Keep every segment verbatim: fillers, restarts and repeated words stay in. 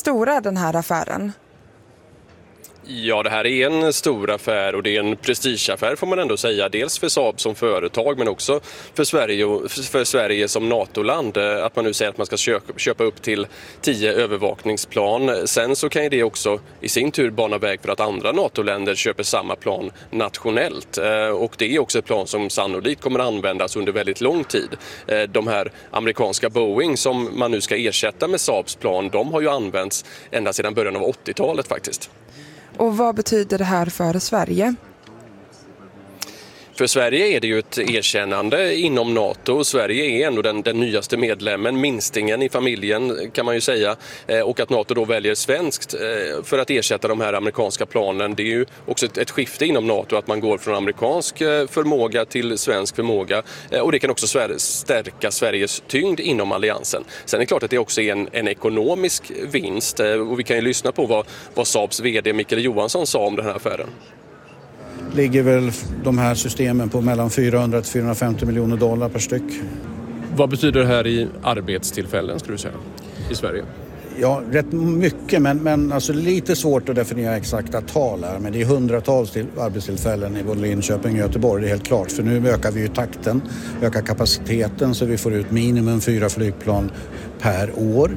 stor är den här affären? Ja, det här är en stor affär och det är en prestigeaffär får man ändå säga. Dels för Saab som företag men också för Sverige, och för Sverige som NATO-land. Att man nu säger att man ska köpa, köpa upp till tio övervakningsplan. Sen så kan ju det också i sin tur bana väg för att andra NATO-länder köper samma plan nationellt. Och det är också ett plan som sannolikt kommer att användas under väldigt lång tid. De här amerikanska Boeing som man nu ska ersätta med Saabs plan, de har ju använts ända sedan början av åttiotalet faktiskt. Och vad betyder det här för Sverige? För Sverige är det ju ett erkännande inom NATO. Sverige är ändå den, den nyaste medlemmen, minstingen i familjen kan man ju säga. Eh, och att NATO då väljer svenskt eh, för att ersätta de här amerikanska planen. Det är ju också ett, ett skifte inom NATO att man går från amerikansk eh, förmåga till svensk förmåga. Eh, och det kan också Sver- stärka Sveriges tyngd inom alliansen. Sen är det klart att det också är en, en ekonomisk vinst. Eh, och vi kan ju lyssna på vad, vad Saabs vd Mikael Johansson sa om den här affären. Ligger väl de här systemen på mellan fyrahundra till fyrahundrafemtio miljoner dollar per styck. Vad betyder det här i arbetstillfällen skulle du säga i Sverige? Ja, rätt mycket men, men alltså lite svårt att definiera exakta tal här. Men det är hundratals till arbetstillfällen i både Linköping och Göteborg, det är helt klart. För nu ökar vi ju takten, ökar kapaciteten så vi får ut minimum fyra flygplan per år.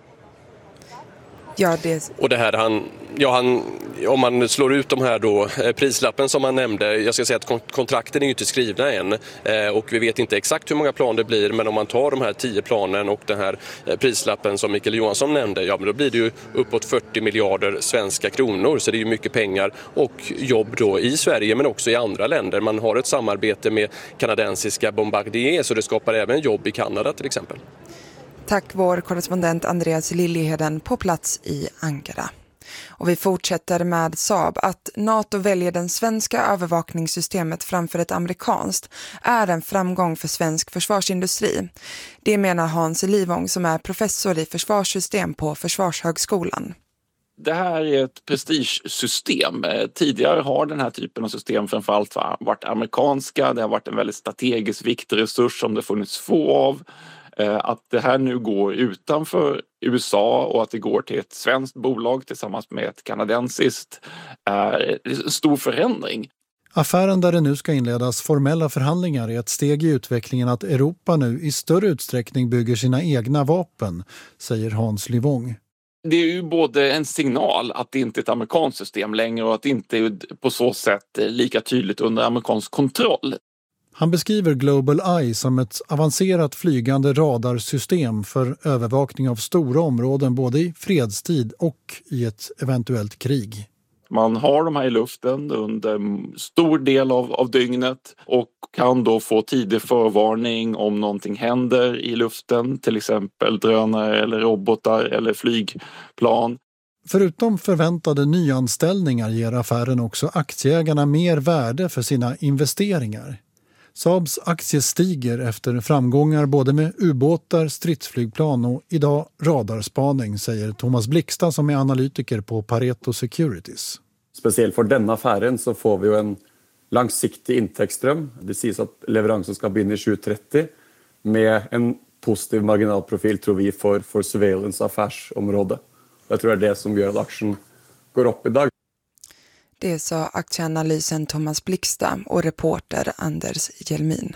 Ja, det... Och det här han, ja, han, om man slår ut de här då, prislappen som man nämnde, jag ska säga att kontrakten är ju inte skrivna än eh, och vi vet inte exakt hur många plan det blir, men om man tar de här tio planen och den här prislappen som Mikael Johansson nämnde, ja men då blir det ju uppåt fyrtio miljarder svenska kronor, så det är ju mycket pengar och jobb då i Sverige men också i andra länder. Man har ett samarbete med kanadensiska Bombardier så det skapar även jobb i Kanada till exempel. Tack vår korrespondent Andreas Liljeheden på plats i Ankara. Och vi fortsätter med Saab. Att NATO väljer den svenska övervakningssystemet framför ett amerikanskt är en framgång för svensk försvarsindustri. Det menar Hans Livång som är professor i försvarssystem på Försvarshögskolan. Det här är ett prestigesystem. Tidigare har den här typen av system framförallt varit amerikanska. Det har varit en väldigt strategiskt viktig resurs som det funnits få av. Att det här nu går utanför U S A och att det går till ett svenskt bolag tillsammans med ett kanadensiskt är en stor förändring. Affären där det nu ska inledas formella förhandlingar är ett steg i utvecklingen att Europa nu i större utsträckning bygger sina egna vapen, säger Hans Livång. Det är ju både en signal att det inte är ett amerikanskt system längre och att det inte är på så sätt lika tydligt under amerikansk kontroll. Han beskriver Global Eye som ett avancerat flygande radarsystem för övervakning av stora områden både i fredstid och i ett eventuellt krig. Man har de här i luften under en stor del av, av dygnet och kan då få tidig förvarning om någonting händer i luften, till exempel drönare eller robotar eller flygplan. Förutom förväntade nyanställningar ger affären också aktieägarna mer värde för sina investeringar. Saabs aktie stiger efter framgångar både med ubåtar, stridsflygplan och idag radarspaning, säger Thomas Blixta som är analytiker på Pareto Securities. Speciellt för denna affären så får vi ju en långsiktig intäktsström. Det sägs att leveransen ska bli i tjugo trettio med en positiv marginalprofil tror vi för, för surveillance affärsområde. Jag tror det är det som gör att aktien går upp idag. Det sa aktieanalysen Thomas Blixta och reporter Anders Hjelmin.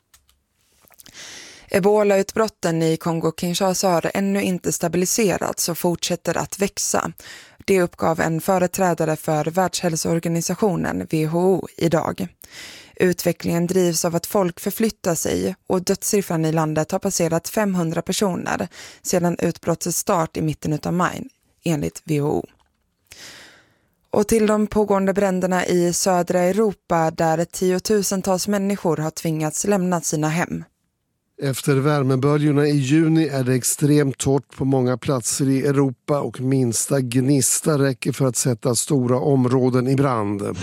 Ebola-utbrotten i Kongo-Kinshasa har ännu inte stabiliserats och fortsätter att växa. Det uppgav en företrädare för Världshälsoorganisationen W H O idag. Utvecklingen drivs av att folk förflyttar sig och dödssiffran i landet har passerat femhundra personer sedan utbrottets start i mitten av maj, enligt W H O. Och till de pågående bränderna i södra Europa där tiotusentals människor har tvingats lämna sina hem. Efter värmeböljorna i juni är det extremt torrt på många platser i Europa och minsta gnista räcker för att sätta stora områden i brand.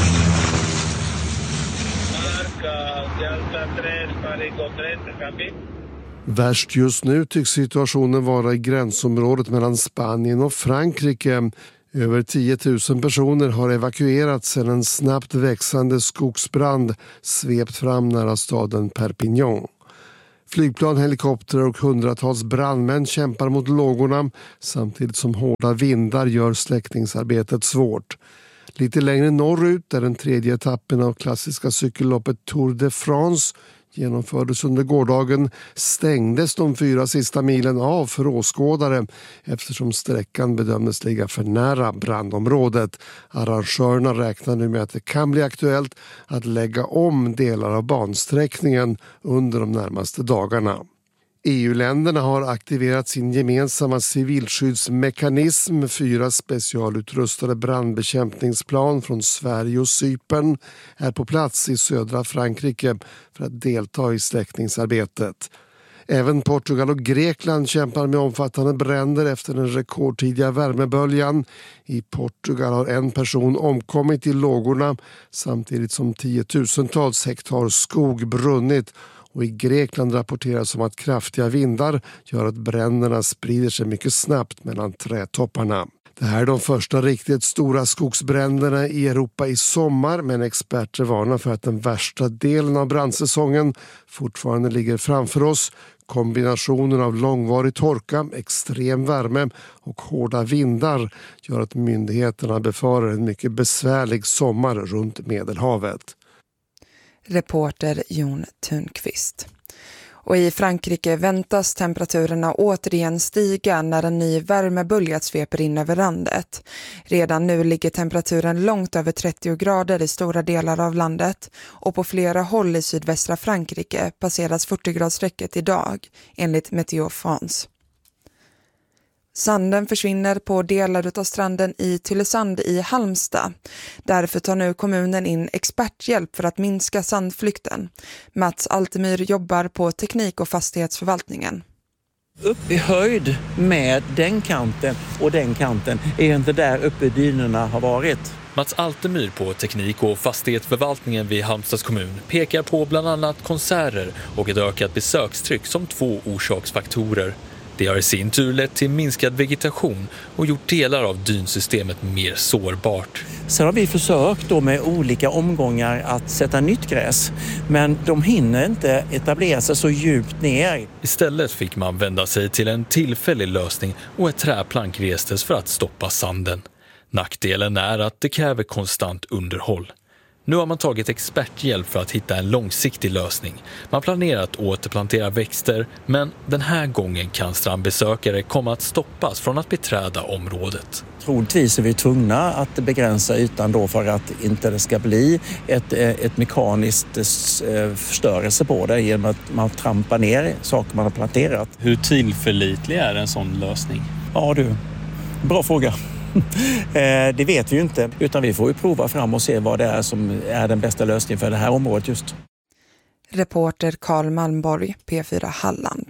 Värst just nu tycks situationen vara i gränsområdet mellan Spanien och Frankrike. Över tio tusen personer har evakuerats sedan en snabbt växande skogsbrand svept fram nära staden Perpignan. Flygplan, helikoptrar och hundratals brandmän kämpar mot lågorna samtidigt som hårda vindar gör släckningsarbetet svårt. Lite längre norrut, där den tredje etappen av klassiska cykelloppet Tour de France genomfördes under gårdagen, stängdes de fyra sista milen av för åskådare eftersom sträckan bedömdes ligga för nära brandområdet. Arrangörerna räknar nu med att det kan bli aktuellt att lägga om delar av bansträckningen under de närmaste dagarna. E U-länderna har aktiverat sin gemensamma civilskyddsmekanism. Fyra specialutrustade brandbekämpningsplan från Sverige och Cypern är på plats i södra Frankrike för att delta i släckningsarbetet. Även Portugal och Grekland kämpar med omfattande bränder efter den rekordtidiga värmeböljan. I Portugal har en person omkommit i lågorna samtidigt som tiotusentals hektar skog brunnit. Och i Grekland rapporteras om att kraftiga vindar gör att bränderna sprider sig mycket snabbt mellan trädtopparna. Det här är de första riktigt stora skogsbränderna i Europa i sommar, men experter varnar för att den värsta delen av brandsäsongen fortfarande ligger framför oss. Kombinationen av långvarig torka, extrem värme och hårda vindar gör att myndigheterna befarar en mycket besvärlig sommar runt Medelhavet. Reporter Jon Thunqvist. Och i Frankrike väntas temperaturerna återigen stiga när en ny värmebölja sveper in över landet. Redan nu ligger temperaturen långt över trettio grader i stora delar av landet och på flera håll i sydvästra Frankrike passeras fyrtio-gradsstrecket idag, enligt Météo France. Sanden försvinner på delar av stranden i Tylösand i Halmstad. Därför tar nu kommunen in experthjälp för att minska sandflykten. Mats Altemyr jobbar på teknik- och fastighetsförvaltningen. Upp i höjd med den kanten och den kanten är inte där uppe dynorna har varit. Mats Altemyr på teknik- och fastighetsförvaltningen vid Halmstads kommun pekar på bland annat konserter och ett ökat besökstryck som två orsaksfaktorer. Det har i sin tur lett till minskad vegetation och gjort delar av dynsystemet mer sårbart. Sen har vi försökt då med olika omgångar att sätta nytt gräs, men de hinner inte etablera sig så djupt ner. Istället fick man vända sig till en tillfällig lösning och ett träplank restes för att stoppa sanden. Nackdelen är att det kräver konstant underhåll. Nu har man tagit experthjälp för att hitta en långsiktig lösning. Man planerar att återplantera växter, men den här gången kan strandbesökare komma att stoppas från att beträda området. Troligtvis är vi tvungna att begränsa ytan då för att inte det ska bli ett, ett mekaniskt förstörelse på det genom att man trampar ner saker man har planterat. Hur tillförlitlig är en sån lösning? Ja du, bra fråga. Det vet vi ju inte, utan vi får ju prova fram och se vad det är som är den bästa lösningen för det här området just. Reporter Karl Malmborg, P fyra Halland.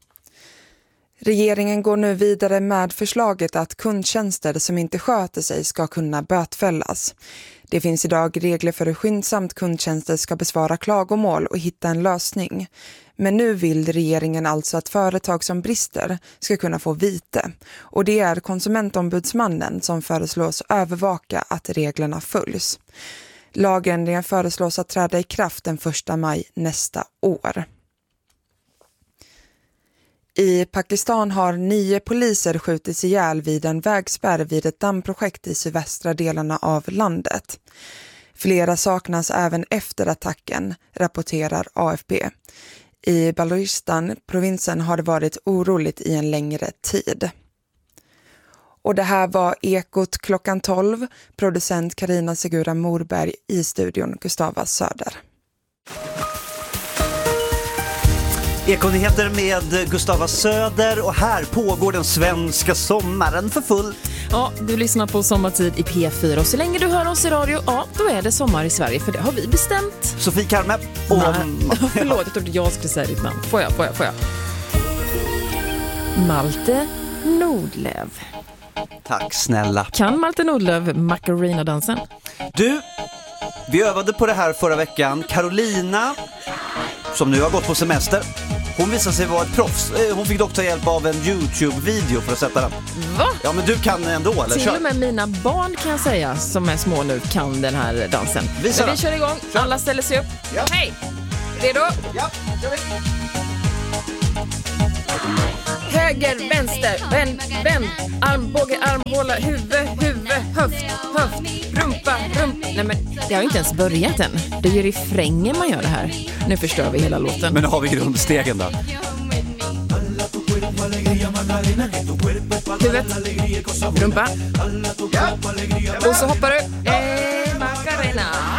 Regeringen går nu vidare med förslaget att kundtjänster som inte sköter sig ska kunna bötfällas. Det finns idag regler för hur skyndsamt kundtjänster ska besvara klagomål och hitta en lösning. Men nu vill regeringen alltså att företag som brister ska kunna få vite. Och det är konsumentombudsmannen som föreslås övervaka att reglerna följs. Lagändringen föreslås att träda i kraft den första maj nästa år. I Pakistan har nio poliser skjutits ihjäl vid en vägspärr vid ett dammprojekt i sydvästra delarna av landet. Flera saknas även efter attacken, rapporterar A F P. I Balochistan-provinsen har det varit oroligt i en längre tid. Och det här var Ekot klockan tolv. Producent Carina Segura Morberg, i studion Gustava Söder. Ekonyheter med Gustava Söder, och här pågår den svenska sommaren för full. Ja, du lyssnar på Sommartid i P fyra, och så länge du hör oss i radio, ja, då är det sommar i Sverige, för det har vi bestämt. Sofie Karme och... Ma- Förlåt, jag trodde jag skulle säga ditt namn. Får jag, får jag, får jag? Malte Nordlöf. Tack snälla. Kan Malte Nordlöf Macarena-dansen? Du, vi övade på det här förra veckan. Carolina, som nu har gått på semester, hon visade sig vara ett proffs. Hon fick dock ta hjälp av en YouTube-video för att sätta den. Va? Ja, men du kan ändå, eller? Till Kör. och med mina barn, kan jag säga, som är små nu, kan den här dansen. Visa. Men vi kör igång. Kör. Alla ställer sig upp. Ja. Hej! Redo? Ja, kör vi. höger, vänster, vänd, vänd, armbåge, armhåla, huvud, huvud, höft, höft, rumpa, rumpa. Nej men det har ju inte ens börjat än. Det är ju refrängen man gör det här. Nu förstör vi hela låten. Men har vi grundstegen då? Huvudet, rumpa. Ja. Och så hoppar du. Eh, Macarena.